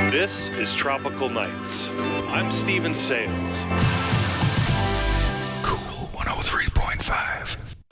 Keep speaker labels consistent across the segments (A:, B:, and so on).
A: This is Tropical Nights. I'm Steven Sales.
B: Cool 103.5.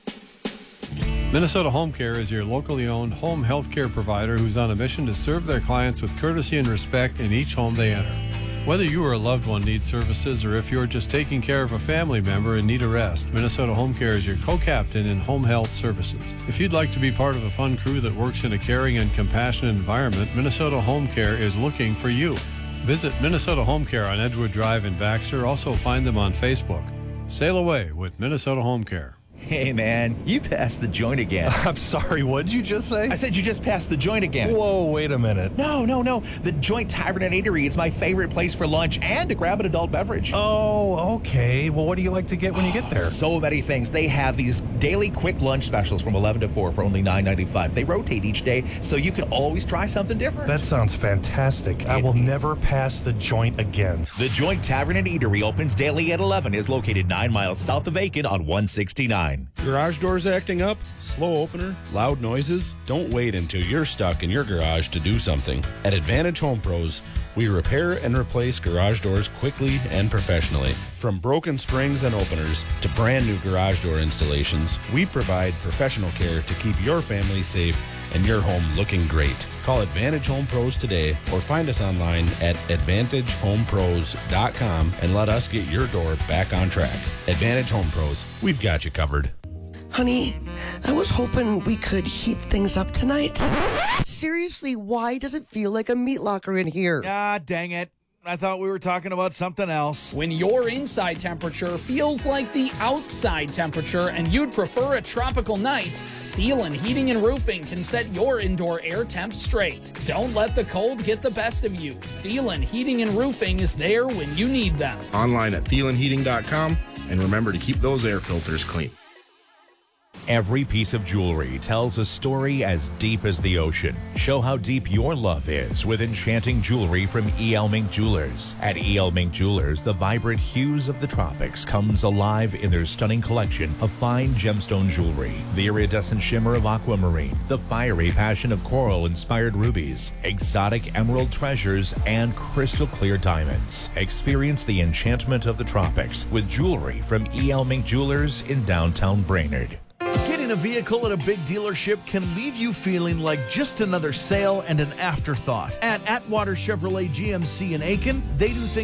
C: Minnesota Home Care is your locally owned home health care provider who's on a mission to serve their clients with courtesy and respect in each home they enter. Whether you or a loved one needs services or if you're just taking care of a family member and need a rest, Minnesota Home Care is your co-captain in home health services. If you'd like to be part of a fun crew that works in a caring and compassionate environment, Minnesota Home Care is looking for you. Visit Minnesota Home Care on Edgewood Drive in Baxter. Also find them on Facebook. Sail away with Minnesota Home Care.
D: Hey, man, you passed the joint again.
B: I'm sorry, what did you just say?
D: I said you just passed the joint again.
B: Whoa, wait a minute.
D: No. The Joint Tavern and Eatery. It's my favorite place for lunch and to grab an adult beverage.
B: Oh, okay. Well, what do you like to get when you get there?
D: So many things. They have these daily quick lunch specials from 11 to 4 for only $9.95. They rotate each day, so you can always try something different.
B: That sounds fantastic. I will never pass the joint again.
D: The Joint Tavern and Eatery opens daily at 11, is located 9 miles south of Aiken on 169.
E: Garage doors acting up? Slow opener? Loud noises? Don't wait until you're stuck in your garage to do something. At Advantage Home Pros, we repair and replace garage doors quickly and professionally. From broken springs and openers to brand new garage door installations, we provide professional care to keep your family safe and your home looking great. Call Advantage Home Pros today or find us online at AdvantageHomePros.com and let us get your door back on track. Advantage Home Pros, we've got you covered.
F: Honey, I was hoping we could heat things up tonight. Seriously, why does it feel like a meat locker in here?
G: Ah, dang it. I thought we were talking about something else.
H: When your inside temperature feels like the outside temperature and you'd prefer a tropical night, Thielen Heating and Roofing can set your indoor air temp straight. Don't let the cold get the best of you. Thielen Heating and Roofing is there when you need them.
I: Online at thielenheating.com, and remember to keep those air filters clean.
J: Every piece of jewelry tells a story as deep as the ocean. Show how deep your love is with enchanting jewelry from E.L. Mink Jewelers. At E.L. Mink Jewelers, the vibrant hues of the tropics comes alive in their stunning collection of fine gemstone jewelry. The iridescent shimmer of aquamarine, the fiery passion of coral-inspired rubies, exotic emerald treasures, and crystal clear diamonds. Experience the enchantment of the tropics with jewelry from E.L. Mink Jewelers in downtown Brainerd.
G: Getting a vehicle at a big dealership can leave you feeling like just another sale and an afterthought. At Atwater Chevrolet GMC in Aiken, they do things